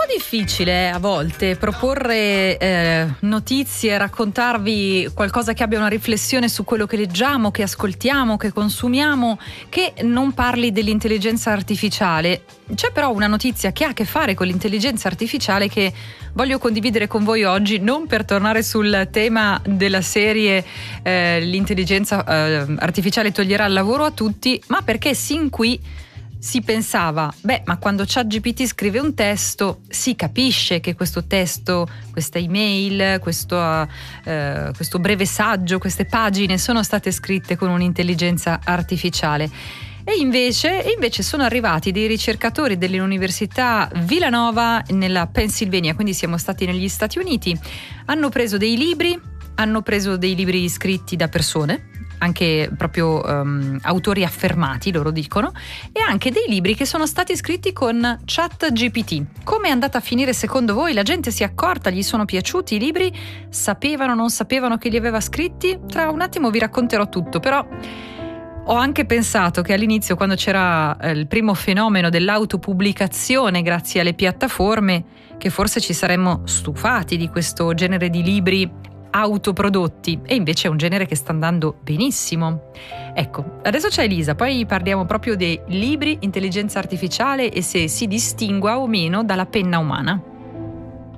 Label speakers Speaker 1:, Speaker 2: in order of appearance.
Speaker 1: difficile a volte proporre notizie, raccontarvi qualcosa che abbia una riflessione su quello che leggiamo, che ascoltiamo, che consumiamo, che non parli dell'intelligenza artificiale. C'è però una notizia che ha a che fare con l'intelligenza artificiale che voglio condividere con voi oggi, non per tornare sul tema della serie l'intelligenza artificiale toglierà il lavoro a tutti, ma perché sin qui si pensava, ma quando ChatGPT scrive un testo si capisce che questo testo, questa email, questo breve saggio, queste pagine sono state scritte con un'intelligenza artificiale. E invece sono arrivati dei ricercatori dell'Università Villanova nella Pennsylvania, quindi siamo stati negli Stati Uniti, hanno preso dei libri scritti da persone, anche proprio autori affermati, loro dicono, e anche dei libri che sono stati scritti con ChatGPT. Come è andata a finire secondo voi? La gente si è accorta? Gli sono piaciuti i libri? Sapevano o non sapevano che li aveva scritti? Tra un attimo vi racconterò tutto, però ho anche pensato che all'inizio, quando c'era il primo fenomeno dell'autopubblicazione grazie alle piattaforme, che forse ci saremmo stufati di questo genere di libri autoprodotti, e invece è un genere che sta andando benissimo. Ecco, adesso c'è Elisa, poi parliamo proprio dei libri, intelligenza artificiale e se si distingua o meno dalla penna umana.